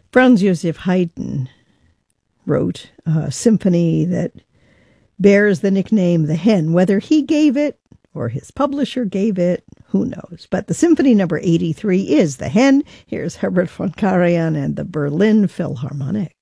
Franz Joseph Haydn wrote a symphony that bears the nickname The Hen. Whether he gave it or his publisher gave it, who knows? But the Symphony number 83 is The Hen. Here's Herbert von Karajan and the Berlin Philharmonic.